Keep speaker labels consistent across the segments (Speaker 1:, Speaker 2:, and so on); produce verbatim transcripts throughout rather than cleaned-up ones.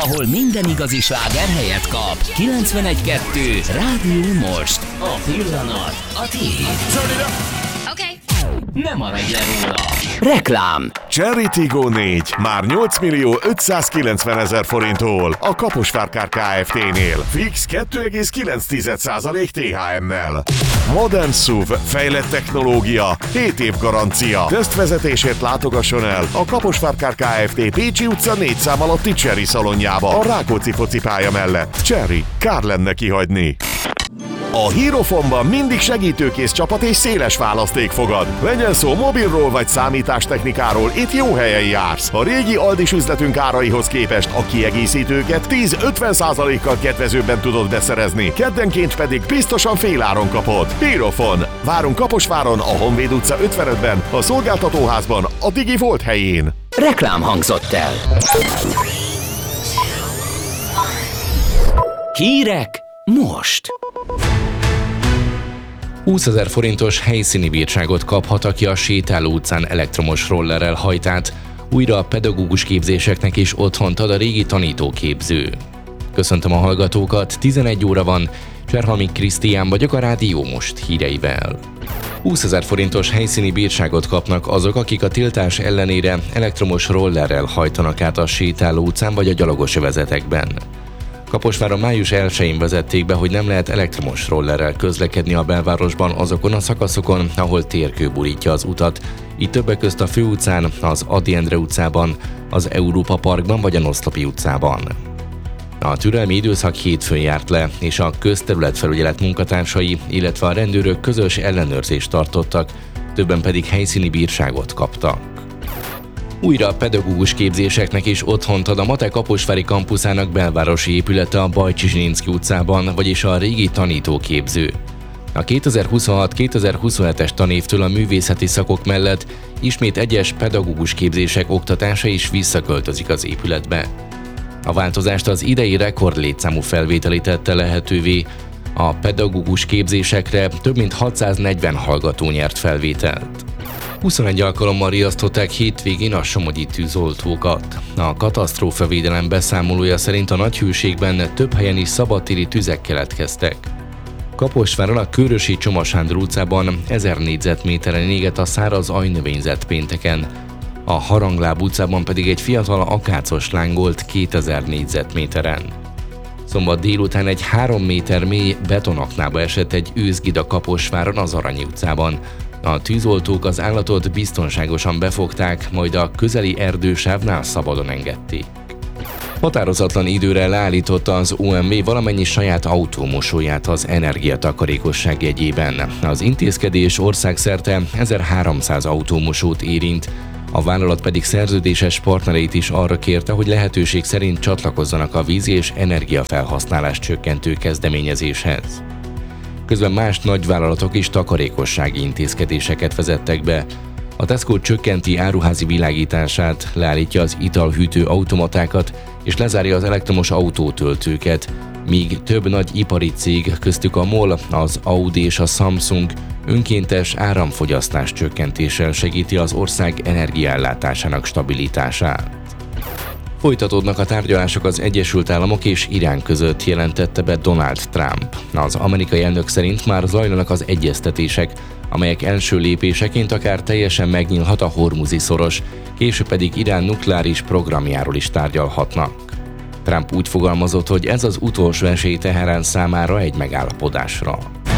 Speaker 1: ahol minden igazi sláger helyet kap. kilencvenegy kettő Rádió Most. A pillanat a tiéd.
Speaker 2: Okay.
Speaker 1: Nem maradj le róla. Reklám.
Speaker 3: Cherry Tiggo négy már nyolc millió ötszázkilencven ezer forinttól a Kaposvár Kft-nél. Fix kettő egész kilenc százalék té há em-mel. Modern es u vé, fejlett technológia, hét év garancia. Tesztvezetésért látogasson el a Kaposvár Kft. Pécsi utca négy szám alatti Cherry szalonjába, a Rákóczi focipálya mellett. Cherry, kár lenne kihagyni. A Hierofonban mindig segítőkész csapat és széles választék fogad. Legyen szó mobilról vagy számítástechnikáról, itt jó helyen jársz. A régi Aldis üzletünk áraihoz képest a kiegészítőket tíz-ötven százalékkal kedvezőbben tudod beszerezni, keddenként pedig biztosan féláron kapod. Hierofon. Várunk Kaposváron, a Honvéd utca ötvenötben, a szolgáltatóházban, a Digi Volt helyén.
Speaker 1: Reklám hangzott el. Hírek most.
Speaker 4: húszezer forintos helyszíni bírságot kaphat, aki a sétáló utcán elektromos rollerrel hajt át. Újra a pedagógus képzéseknek is otthont ad a régi tanítóképző. Köszöntöm a hallgatókat, tizenegy óra van, Cserhalmi Krisztián vagyok a Rádió Most híreivel. húszezer forintos helyszíni bírságot kapnak azok, akik a tiltás ellenére elektromos rollerrel hajtanak át a sétáló utcán vagy a gyalogos övezetekben. Kaposváron május elsején vezették be, hogy nem lehet elektromos rollerrel közlekedni a belvárosban azokon a szakaszokon, ahol térkő borítja az utat. Itt többek közt a Főutcán, az Ady Endre utcában, az Európa Parkban vagy a Noszlopi utcában. A türelmi időszak hétfőn járt le, és a közterületfelügyelet munkatársai, illetve a rendőrök közös ellenőrzést tartottak, többen pedig helyszíni bírságot kaptak. Újra a pedagógus képzéseknek is otthont ad a MATE kaposvári kampuszának belvárosi épülete a Bajcsi Zsilinszky utcában, vagyis a régi tanítóképző. A kétezer-huszonhat kétezer-huszonhetes tanévtől a művészeti szakok mellett ismét egyes pedagógus képzések oktatása is visszaköltözik az épületbe. A változást az idei rekordlétszámú felvételi tette lehetővé. A pedagógus képzésekre több mint hatszáznegyven hallgató nyert felvételt. huszonegy alkalommal riasztották hétvégén a somogyi tűzoltókat. A katasztrófavédelem beszámolója szerint a nagyhőségben több helyen is szabadtéri tüzek keletkeztek. Kaposváron a Körösi Csoma Sándor utcában ezer négyzetméteren égett a száraz ajnövényzet pénteken. A Harangláb utcában pedig egy fiatal akácos lángolt kétezer négyzetméteren. Szombat délután egy három méter mély betonaknába esett egy őzgida Kaposváron az Aranyi utcában. A tűzoltók az állatot biztonságosan befogták, majd a közeli erdősávnál szabadon engedték. Határozatlan időre leállította az o em vé valamennyi saját autómosóját az energiatakarékosság jegyében. Az intézkedés országszerte ezerháromszáz autómosót érint, a vállalat pedig szerződéses partnereit is arra kérte, hogy lehetőség szerint csatlakozzanak a vízi és energiafelhasználás csökkentő kezdeményezéshez. Közben más nagyvállalatok is takarékossági intézkedéseket vezettek be. A Tesco csökkenti áruházi világítását, leállítja az italhűtő automatákat és lezárja az elektromos autótöltőket, míg több nagy ipari cég, köztük a MOL, az Audi és a Samsung önkéntes áramfogyasztás csökkentéssel segíti az ország energiaellátásának stabilitását. Folytatódnak a tárgyalások az Egyesült Államok és Irán között, jelentette be Donald Trump. Az amerikai elnök szerint már zajlanak az egyeztetések, amelyek első lépéseként akár teljesen megnyílhat a Hormuzi szoros, később pedig Irán nukleáris programjáról is tárgyalhatnak. Trump úgy fogalmazott, hogy ez az utolsó esély Teherán számára egy megállapodásra.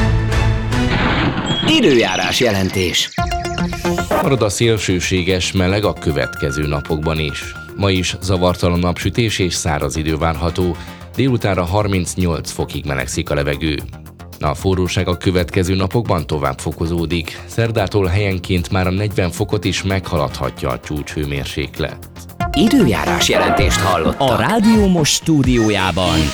Speaker 1: Időjárás jelentés.
Speaker 4: Marad a szélsőséges meleg a következő napokban is. Ma is zavartalan napsütés és száraz idő várható, délutánra harmincnyolc fokig melegszik a levegő. A forróság a következő napokban tovább fokozódik, szerdától helyenként már a negyven fokot is meghaladhatja a csúcshőmérséklet.
Speaker 1: Időjárás jelentést hallottak. A Rádió Most stúdiójában